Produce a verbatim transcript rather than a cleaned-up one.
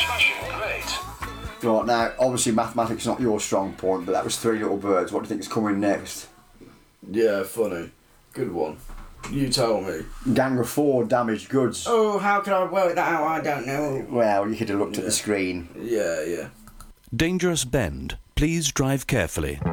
Smashing great. Right, now, obviously mathematics is not your strong point, but that was Three Little Birds. What do you think is coming next? Yeah, funny. Good one. You tell me. Gang of Four, Damaged Goods. Oh, how can I work that out? I don't know. Well, you could have looked Yeah. at the screen. Yeah, yeah. Dangerous bend. Please drive carefully.